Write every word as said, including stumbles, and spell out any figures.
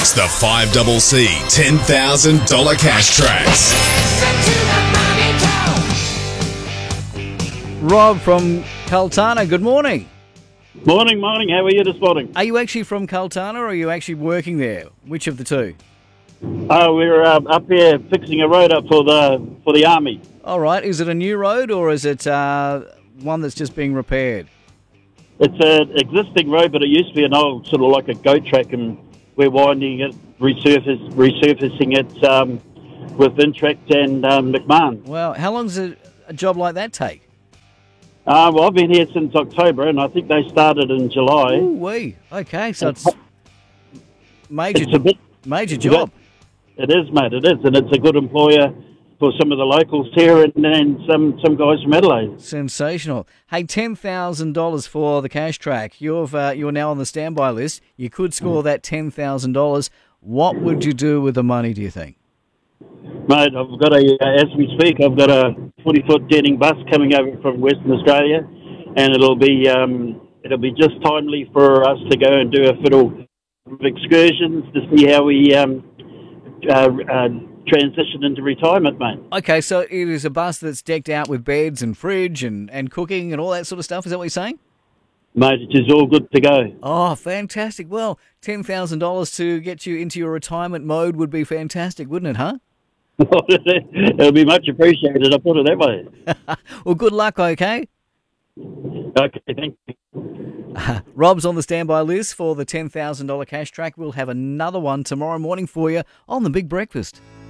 It's the five C C ten thousand dollars cash tracks. Rob from Cultana, good morning. Morning, morning. How are you this morning? Are you actually from Cultana or are you actually working there? Which of the two? Uh, we're uh, up here fixing a road up for the for the army. All right. Is it a new road or is it uh, one that's just being repaired? It's an existing road, but it used to be an old sort of like a goat track, and we're widening it, resurface, resurfacing it um, with Intract and um, McMahon. Well, how long does a, a job like that take? Uh, well, I've been here since October, and I think they started in July. Ooh, wee. Okay, so it's major, It's a bit, major job. It is, mate. It is, and it's a good employer for some of the locals here, and, and some some guys from Adelaide. Sensational. Hey, ten thousand dollars for the cash track. You've uh, you're now on the standby list. You could score that ten thousand dollars. What would you do with the money? Do you think? Mate, I've got a, uh, as we speak, I've got a forty-foot Denning bus coming over from Western Australia, and it'll be um, it'll be just timely for us to go and do a fiddle of excursions to see how we um, uh, uh, transition into retirement, mate. Okay, so it is a bus that's decked out with beds and fridge and, and cooking and all that sort of stuff. Is that what you're saying? Mate, it is all good to go. Oh, fantastic. Well, ten thousand dollars to get you into your retirement mode would be fantastic, wouldn't it, huh? It'll be much appreciated, I'll put it that way. Well, good luck, okay? Okay, thank you. Rob's on the standby list for the ten thousand dollars cash track. We'll have another one tomorrow morning for you on The Big Breakfast.